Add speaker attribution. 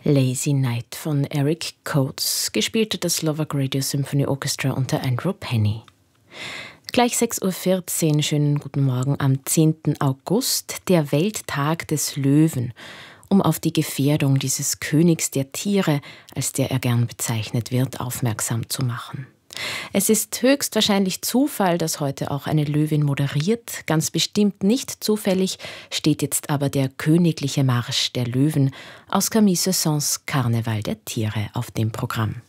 Speaker 1: Lazy Night von Eric Coates, gespielt das Slovak Radio Symphony Orchestra unter Andrew Penny. Gleich 6:14 Uhr, schönen guten Morgen am 10. August, der Welttag des Löwen, um auf die Gefährdung dieses Königs der Tiere, als der er gern bezeichnet wird, aufmerksam zu machen. Es ist höchstwahrscheinlich Zufall, dass heute auch eine Löwin moderiert. Ganz bestimmt nicht zufällig steht jetzt aber der königliche Marsch der Löwen aus Camille Saint-Saëns Karneval der Tiere auf dem Programm.